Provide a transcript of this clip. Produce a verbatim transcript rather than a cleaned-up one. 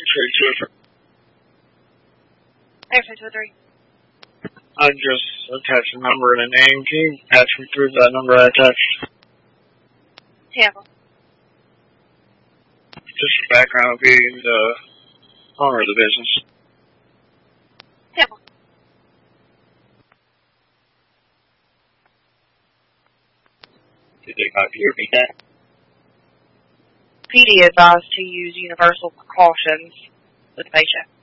three two three. X-ray two three. I just attached a number and a name. Can you patch me through that number I attached? Tampa. Just for background would be the owner of the business. Tampa. Did they copy your repeat that? P D advised to use universal precautions with the patient.